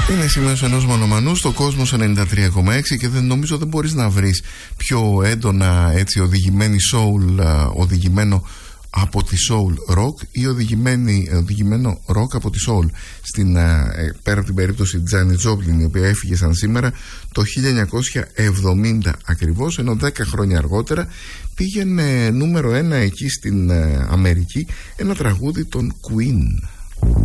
Είναι σημείο ενός μονομανού στο Κόσμος 93,6 και νομίζω δεν μπορείς να βρεις πιο έντονα έτσι οδηγημένο από τη soul rock ή οδηγημένο rock από τη soul. Πέρα από την περίπτωση Janis Joplin, η οποία έφυγε σαν σήμερα το 1970 ακριβώς, ενώ 10 χρόνια αργότερα πήγαινε νούμερο 1 εκεί στην Αμερική ένα τραγούδι των Queen.